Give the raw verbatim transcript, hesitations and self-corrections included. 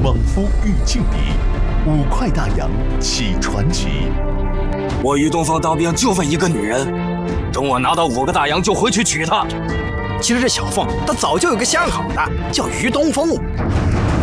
莽夫遇劲敌，五块大洋起传奇。 我于东方当兵就为一个女人，等我拿到五个大洋就回去娶她。 其实这小凤她早就有个相好的，叫于东风。